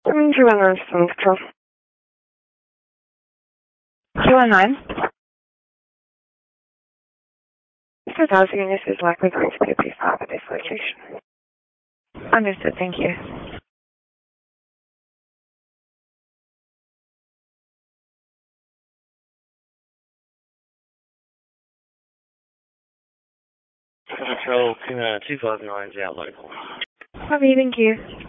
Joanna Stone Patrol. 219. This housing unit is likely going to be a P5 at this location. Understood, thank you. Patrol 259's out local. Copy, thank you.